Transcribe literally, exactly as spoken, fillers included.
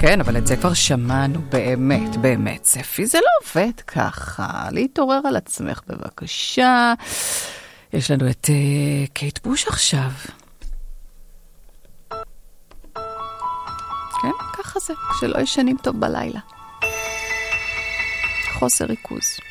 כן, אבל את זה כבר שמענו, באמת, באמת. ספי, זה לא עובד ככה. להתעורר על עצמך, בבקשה. יש לנו את uh, קייט בוש עכשיו. כן, ככה זה, כשלא ישנים טוב בלילה. חוסר ריכוז.